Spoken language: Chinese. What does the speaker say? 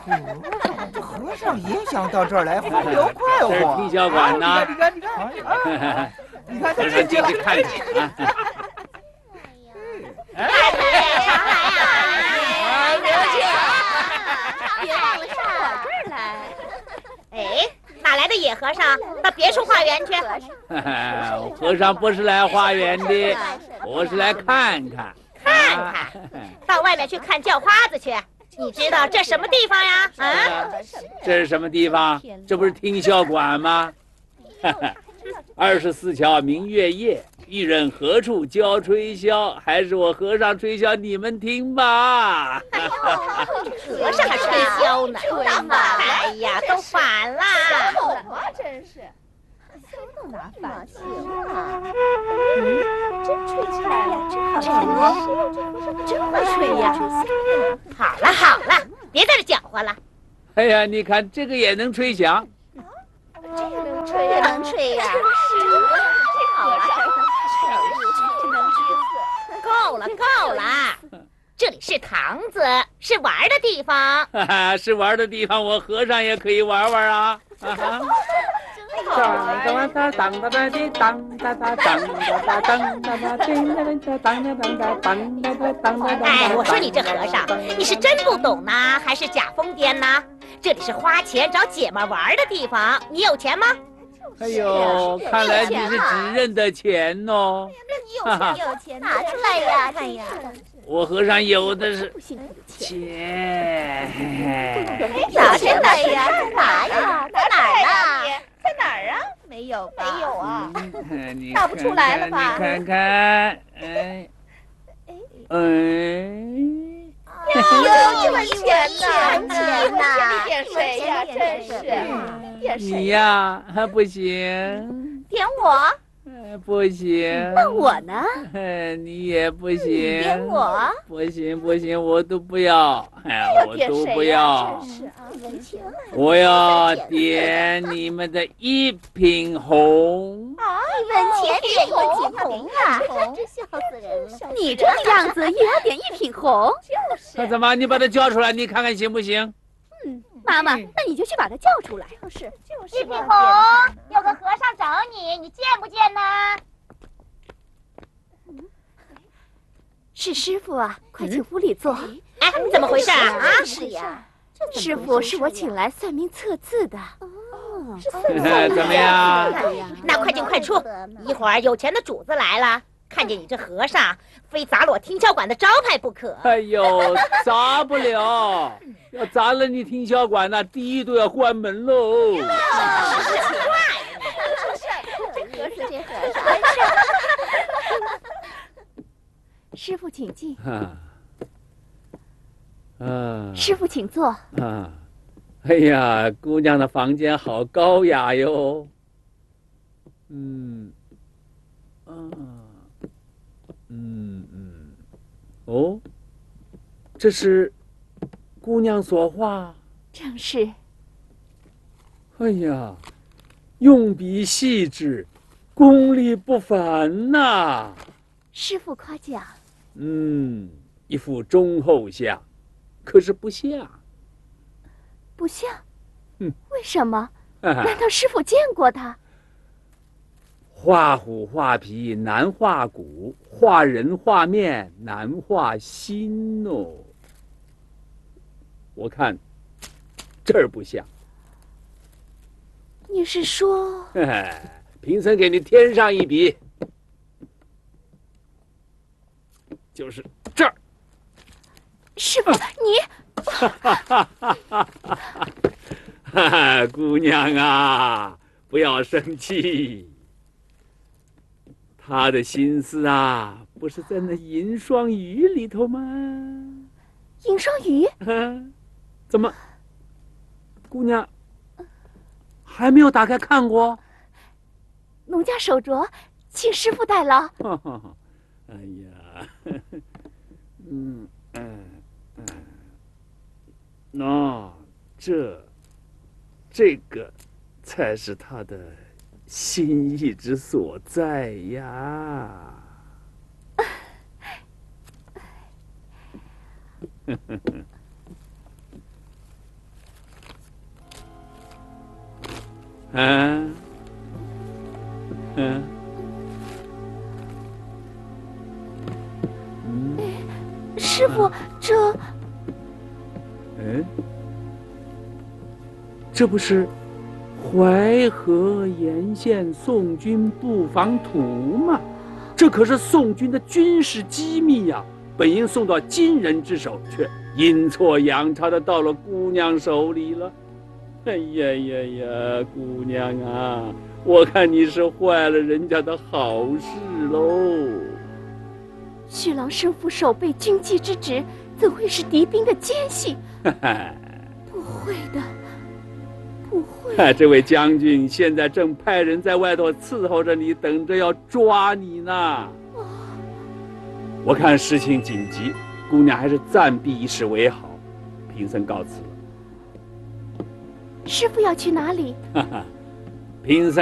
这和尚也想到这儿来风流快活。 这是听小馆呢。 你看，你看， 和尚进去看看啊。 常来呀！别忘了上我这儿来。 哎，哪来的野和尚？到别墅花园去。 和尚不是来花园的，我是来看看。 看看，到外面去看叫花子去。你知道这什么地方呀？啊？ 这是什么地方？这不是听笑馆吗？24桥明月夜，一人何处教吹箫？还是我和尚吹箫，你们听吧。 和尚还吹箫呢？哎呀，都反了！ 懂啊，真是。都拿反行啊！真吹起来了，真好听，真会吹呀！ 好了，别在这搅和了。 哎呀，你看这个也能吹响。 这也能吹呀，能吹呀！这好啊，真能吹死！ 够了，这里是堂子，是玩的地方。 是玩的地方，我和尚也可以玩玩啊。 真好玩！ 哎，我说你这和尚，你是真不懂呢，还是假疯癫呢？这里是花钱找姐们玩的地方，你有钱吗？ 哎呦，看来你是只认得钱哦。 有钱拿出来呀，看呀！ 我和尚有的是钱。 拿出来呀，拿呀，在哪儿呢？在哪儿啊？没有吧？没有啊，拿不出来了吧？ 你看看，哎。 哟，这么钱呐！钱呐！点谁呀？真是，点谁？ 你呀，还不行。 点我？ 不行。 那我呢？ 你也不行。 点我？ 不行，我都不要。我都不要。 真是啊，文钱。 我要点你们的一品红。 一文钱点一品红啊！真笑死人了！你这个样子也要点一品红？就是。 那怎么？你把它叫出来，你看看行不行？ 妈妈，那你就去把它叫出来。就是。 一品红，有个和尚找你，你见不见呢？ 是师傅啊，快请屋里坐。 哎，怎么回事啊？ 是呀，师傅是我请来算命测字的。 怎么样？ 那快进快出，一会儿有钱的主子来了，看见你这和尚，非砸了我听箫馆的招牌不可。 哎呦，砸不了，要砸了你听箫馆那第一都要关门喽。 这和尚。师傅请进。师傅请坐。 哎呀，姑娘的房间好高雅哟。哦，这是姑娘所画。 正是。 哎呀，用笔细致，功力不凡呐。 师傅夸奖。 一副忠厚相，可是不像。 不像？为什么？难道师傅见过他？ 画虎画皮难画骨，画人画面难画心哦。我看这儿不像。 你是说？ 贫僧给你添上一笔，就是这儿。 师傅，你， 姑娘啊，不要生气。他的心思啊，不是在那银双鱼里头吗？ 银双鱼？ 怎么，姑娘还没有打开看过？ 奴家手镯，请师傅代劳。 哎呀，这个才是他的心意之所在呀。 嗯，嗯， 师傅，这…… 嗯，这不是淮河沿线宋军布防图吗？这可是宋军的军事机密呀！本应送到金人之手，却阴错阳差的到了姑娘手里了。哎呀呀呀，姑娘啊，我看你是坏了人家的好事喽！ 徐郎生父守备军纪之职，怎会是敌兵的奸细？不会的，不会。 这位将军现在正派人在外头伺候着你，等着要抓你呢。我看事情紧急，姑娘还是暂避一时为好。贫僧告辞了。 师傅要去哪里？ 贫僧